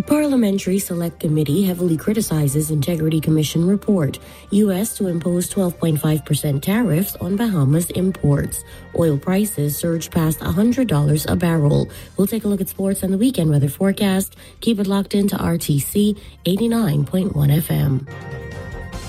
Parliamentary Select Committee heavily criticizes Integrity Commission report. U.S. to impose 12.5% tariffs on Bahamas imports. Oil prices surged past $100 a barrel. We'll take a look at sports and the weekend weather forecast. Keep it locked into RTC 89.1 FM.